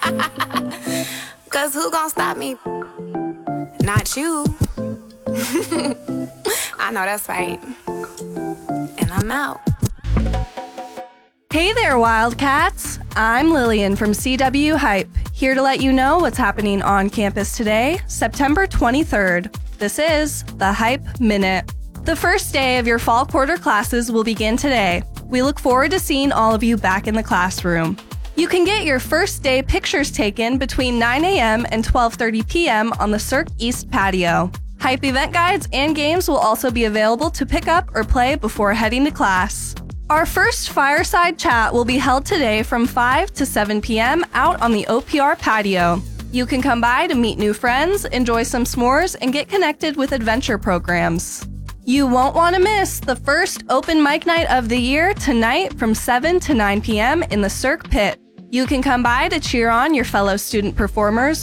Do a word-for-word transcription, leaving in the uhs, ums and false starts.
Cause who gon' stop me? Not you. I know that's right. And I'm out. Hey there, Wildcats! I'm Lillian from C W Hype, here to let you know what's happening on campus today, September twenty-third. This is the Hype Minute. The first day of your fall quarter classes will begin today. We look forward to seeing all of you back in the classroom. You can get your first day pictures taken between nine a.m. and twelve thirty p.m. on the Cirque East patio. Hype event guides and games will also be available to pick up or play before heading to class. Our first fireside chat will be held today from five to seven p.m. out on the O P R patio. You can come by to meet new friends, enjoy some s'mores, and get connected with adventure programs. You won't want to miss the first open mic night of the year tonight from seven to nine p.m. in the Cirque Pit. You can come by to cheer on your fellow student performers